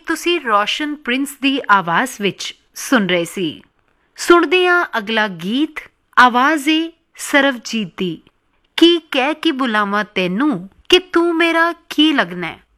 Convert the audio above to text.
ਤੁਸੀਂ ਰੋਸ਼ਨ ਪ੍ਰਿੰਸ ਦੀ ਆਵਾਜ਼ ਵਿੱਚ ਸੁਣ ਰਹੇ ਸੀ। ਸੁਣਦੇ ਹਾਂ ਅਗਲਾ ਗੀਤ, ਆਵਾਜ਼ ਏ ਸਰਵਜੀਤ ਦੀ, ਕੀ ਕਹਿ ਕੇ ਬੁਲਾਵਾਂ ਤੈਨੂੰ ਕਿ ਤੂੰ ਮੇਰਾ ਕੀ ਲੱਗਣਾ ਹੈ।